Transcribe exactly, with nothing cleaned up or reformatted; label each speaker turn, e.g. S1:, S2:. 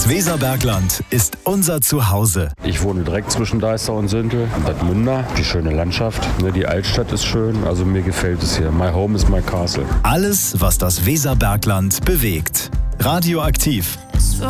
S1: Das Weserbergland ist unser Zuhause.
S2: Ich wohne direkt zwischen Deister und Süntel, Bad Münder. Die schöne Landschaft, ne, die Altstadt ist schön, also mir gefällt es hier. My home is my castle.
S1: Alles, was das Weserbergland bewegt. Radioaktiv.